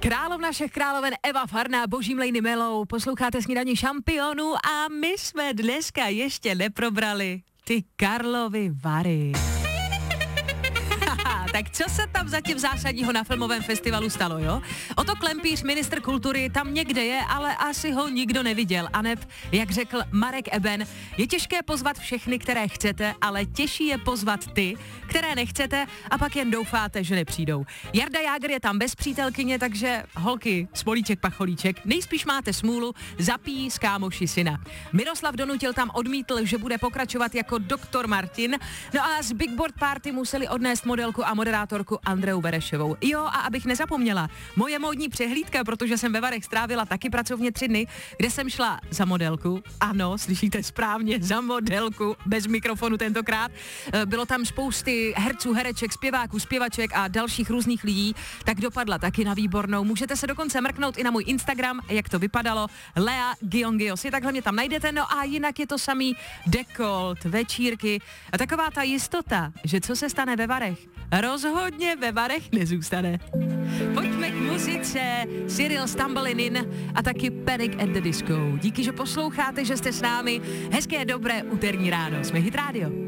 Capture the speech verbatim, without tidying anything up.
Královna všech královen Eva Farná, Boží mlejny melou, posloucháte Snídaní šampionů a my jsme dneska ještě neprobrali ty Karlovy Vary. Tak co se tam zatím zásadního na filmovém festivalu stalo, jo? Oto Klempíř, ministr kultury, tam někde je, ale asi ho nikdo neviděl. Aneb, jak řekl Marek Eben, je těžké pozvat všechny, které chcete, ale těžší je pozvat ty, které nechcete a pak jen doufáte, že nepřijdou. Jarda Jágr je tam bez přítelkyně, takže holky, smolíček, pacholíček, nejspíš máte smůlu, zapíjí s kámoši syna. Miroslav Donutil tam odmítl, že bude pokračovat jako doktor Martin, no a z Big Board Party museli odnést modelku a moderátorku Andreu Berešovou. Jo, a abych nezapomněla, moje módní přehlídka, protože jsem ve Varech strávila taky pracovně tři dny, kde jsem šla za modelku. Ano, slyšíte správně, za modelku, bez mikrofonu tentokrát. Bylo tam spousty herců, hereček, zpěváků, zpěvaček a dalších různých lidí, tak dopadla taky na výbornou. Můžete se dokonce mrknout i na můj Instagram, jak to vypadalo. Lea Giongios, je takhle mě tam najdete, no a jinak je to samý dekolt, večírky a taková ta jistota, že co se stane ve Varech, rozhodně ve Varech nezůstane. Pojďme k muzice. Cyril Stumbling In a taky Panic at the Disco. Díky, že posloucháte, že jste s námi. Hezké, dobré úterní ráno. Jsme Hit Radio.